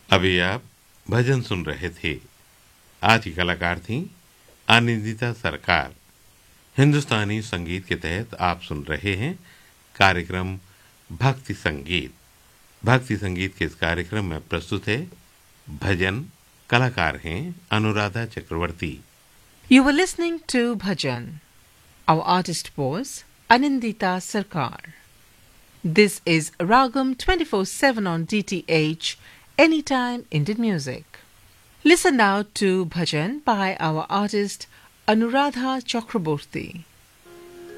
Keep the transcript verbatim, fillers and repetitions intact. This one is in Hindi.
अभी आप भजन सुन रहे थे। आज की कलाकार थी आनंदिता सरकार। हिंदुस्तानी संगीत के तहत आप सुन रहे हैं कार्यक्रम भक्ति संगीत। भक्ति संगीत के इस कार्यक्रम में प्रस्तुत है भजन। कलाकार हैं अनुराधा चक्रवर्ती। You were listening to Bhajan. Our artist was Anindita Sarkar. This is Ragam twenty-four seven on D T H, Anytime Indian Music. Listen now to Bhajan by our artist Anuradha Chakraborty.